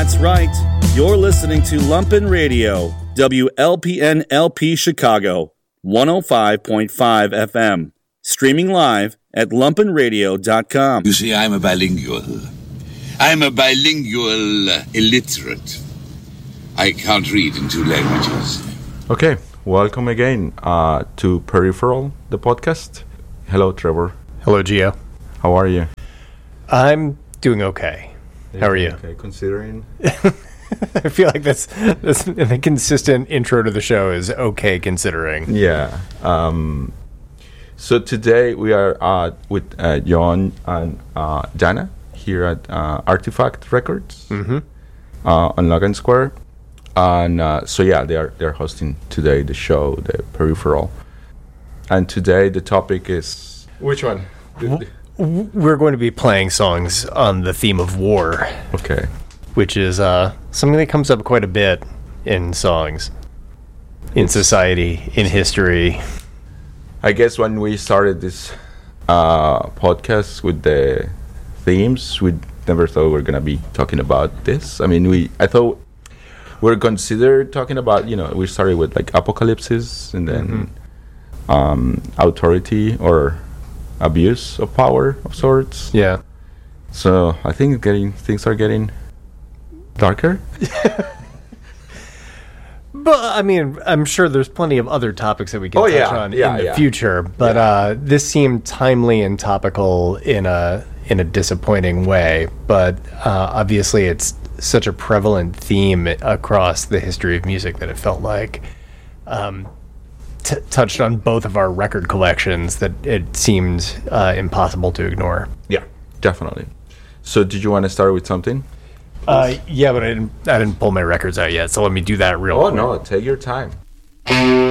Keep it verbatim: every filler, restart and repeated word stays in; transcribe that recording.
That's right. You're listening to Lumpen Radio, W L P N L P Chicago, one oh five point five F M. Streaming live at lumpen radio dot com. You see, I'm a bilingual. I'm a bilingual illiterate. I can't read in two languages. Okay, welcome again uh, to Peripheral, the podcast. Hello, Trevor. Hello, Gio. How are you? I'm doing okay. How are you? Okay, considering... I feel like that's, that's the consistent intro to the show is okay considering. Yeah. Um, so today we are uh, with uh, John and uh, Dana here at uh, Artifact Records Mm-hmm. uh, on Logan Square. And uh, so yeah, they are they're hosting today the show, the Peripheral. And today the topic is... Which one? W- We're going to be playing songs on the theme of war. Okay. Which is uh, something that comes up quite a bit in songs, in society, in history. I guess when we started this uh, podcast with the themes, we never thought we were going to be talking about this. I mean, we I thought we were considered talking about, you know, we started with like apocalypses and then mm-hmm. um, authority or abuse of power of sorts. Yeah. So I think getting things are getting darker. But I mean, I'm sure there's plenty of other topics that we can oh, touch yeah. on yeah, in the yeah. future. But yeah. uh, this seemed timely and topical in a in a disappointing way. But uh, obviously, it's such a prevalent theme across the history of music that it felt like um, t- touched on both of our record collections that it seemed uh, impossible to ignore. Yeah, definitely. So, did you want to start with something? Uh, yeah, but I didn't. I didn't pull my records out yet, so let me do that real Oh quick. no, take your time.